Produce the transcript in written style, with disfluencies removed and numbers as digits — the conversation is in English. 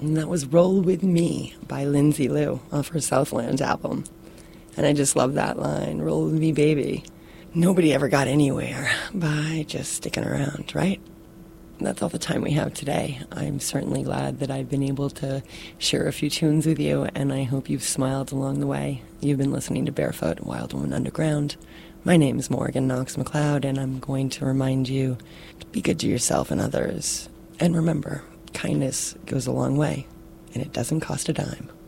And that was Roll With Me by Lindsay Lou off her Southland album. And I just love that line, roll with me, baby. Nobody ever got anywhere by just sticking around, right? That's all the time we have today. I'm certainly glad that I've been able to share a few tunes with you, and I hope you've smiled along the way. You've been listening to Barefoot, Wild Woman Underground. My name is Morgan Knox McLeod, and I'm going to remind you to be good to yourself and others. And remember, kindness goes a long way, and it doesn't cost a dime.